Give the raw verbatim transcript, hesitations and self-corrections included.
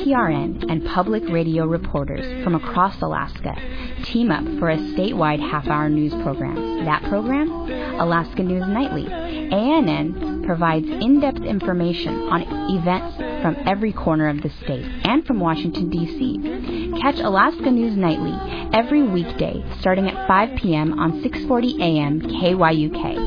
P R N and public radio reporters from across Alaska team up for a statewide half-hour news program. That program? Alaska News Nightly. A N N provides in-depth information on events from every corner of the state and from Washington, D C Catch Alaska News Nightly every weekday starting at five p.m. on six forty a.m. K Y U K.